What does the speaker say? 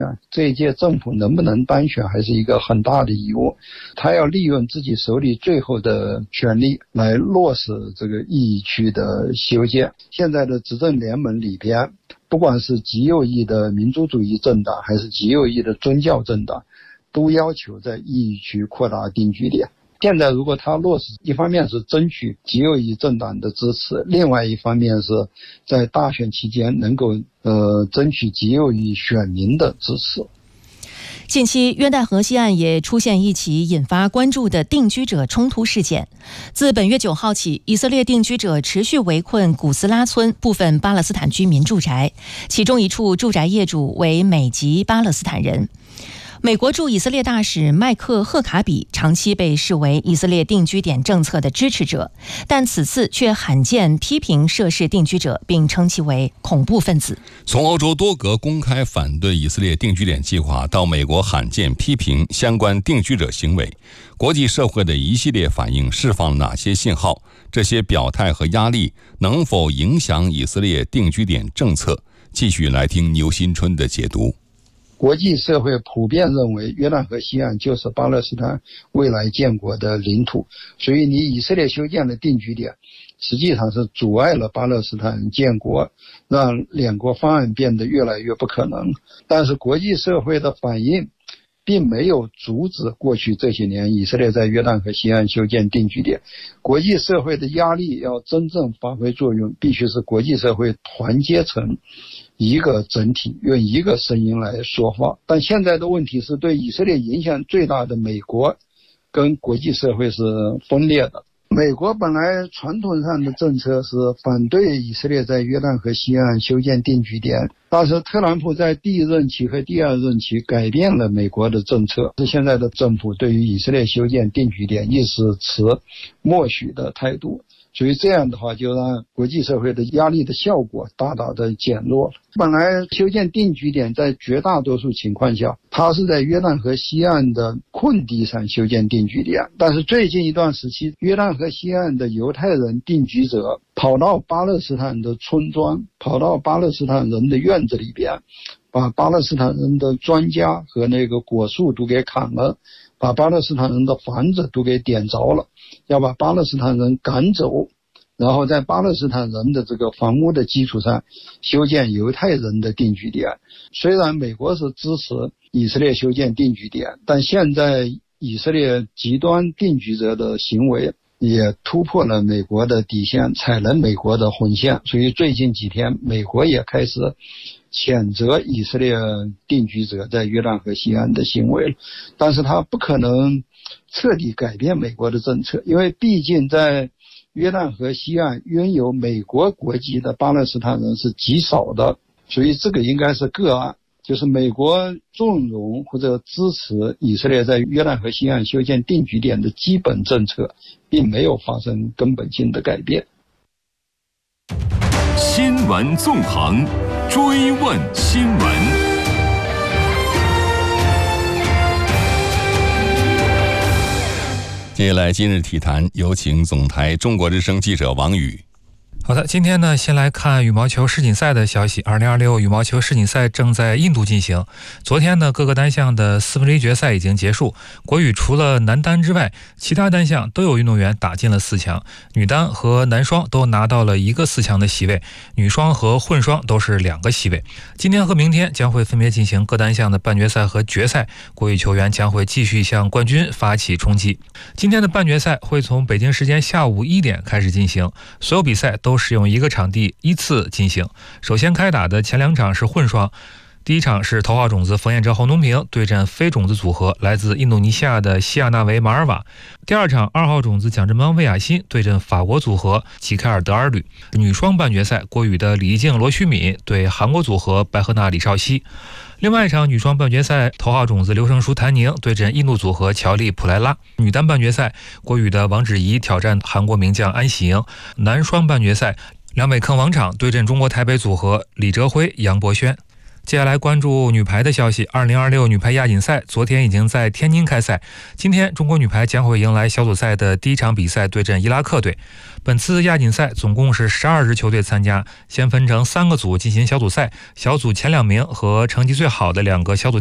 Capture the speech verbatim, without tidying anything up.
这一届政府能不能当选还是一个很大的疑问，他要利用自己手里最后的权力来落实这个意义区的修建。现在的执政联盟里边，不管是极右翼的民族主义政党还是极右翼的宗教政党，都要求在意义区扩大定居点。现在如果他落实，一方面是争取极右翼政党的支持，另外一方面是在大选期间能够呃争取极右翼选民的支持。 近期约旦河西岸也出现一起引发关注的定居者冲突事件。自本月九号起，以色列定居者持续围困古斯拉村部分巴勒斯坦居民住宅，其中一处住宅业主为美籍巴勒斯坦人。美国驻以色列大使麦克·赫卡比长期被视为以色列定居点政策的支持者，但此次却罕见批评涉事定居者，并称其为恐怖分子。 从欧洲多国公开反对以色列定居点计划，到美国罕见批评相关定居者行为，国际社会的一系列反应释放哪些信号？这些表态和压力能否影响以色列定居点政策？继续来听牛新春的解读。 国际社会普遍认为约旦河西岸就是巴勒斯坦未来建国的领土，所以你以色列修建的定居点实际上是阻碍了巴勒斯坦建国，让两国方案变得越来越不可能。但是国际社会的反应并没有阻止过去这些年以色列在约旦河西岸修建定居点。国际社会的压力要真正发挥作用，必须是国际社会团结成一个整体，用一个声音来说话。但现在的问题是，对以色列影响最大的美国跟国际社会是分裂的。美国本来传统上的政策是反对以色列在约旦河西岸修建定居点，但是特朗普在第一任期和第二任期改变了美国的政策，是现在的政府对于以色列修建定居点一直持默许的态度。所以这样的话就让国际社会的压力的效果大大的减弱了。本来修建定居点在绝大多数情况下，它是在约旦河西岸的空地上修建定居点，但是最近一段时期，约旦河西岸的犹太人定居者跑到巴勒斯坦的村庄，跑到巴勒斯坦人的院子里边，把巴勒斯坦人的庄稼和那个果树都给砍了，把巴勒斯坦人的房子都给点着了，要把巴勒斯坦人赶走，然后在巴勒斯坦人的这个房屋的基础上修建犹太人的定居点。虽然美国是支持以色列修建定居点，但现在以色列极端定居者的行为也突破了美国的底线，踩了美国的红线。所以最近几天美国也开始谴责以色列定居者在约旦河西岸的行为了，但是他不可能彻底改变美国的政策，因为毕竟在约旦河西岸拥有美国国籍的巴勒斯坦人是极少的，所以这个应该是个案，就是美国纵容或者支持以色列在约旦河西岸修建定居点的基本政策并没有发生根本性的改变。 新闻纵横，追问新闻。 接下来今日体坛，有请总台中国之声记者王宇。 好的，今天呢，先来看羽毛球世锦赛的消息。二零二六羽毛球世锦赛正在印度进行。昨天呢，各个单项的四分之一决赛已经结束。国羽除了男单之外，其他单项都有运动员打进了四强。女单和男双都拿到了一个四强的席位，女双和混双都是两个席位。今天和明天将会分别进行各单项的半决赛和决赛，国羽球员将会继续向冠军发起冲击。今天的半决赛会从北京时间下午一点开始进行，所有比赛都使用一个场地依次进行。首先开打的前两场是混双，第一场是头号种子冯彦哲、侯东平对阵非种子组合来自印度尼西亚的西亚纳维马尔瓦。第二场二号种子蒋振邦、魏雅欣对阵法国组合齐凯尔德尔吕。女双半决赛，国羽的李易静、罗旭敏对韩国组合白赫娜、李少熙。另外一场女双半决赛，头号种子刘胜书、谭宁对阵印度组合乔丽、普莱拉。女单半决赛，国羽的王芷怡挑战韩国名将安喜莹。男双半决赛，梁伟铿王昶对阵中国台北组合李哲辉、杨博轩。 接下来关注女排的消息。二零二六女排亚锦赛昨天已经在天津开赛，今天中国女排将会迎来小组赛的第一场比赛，对阵伊拉克队。本次亚锦赛总共是十二支球队参加，先分成三个组进行小组赛，小组前两名和成绩最好的两个小组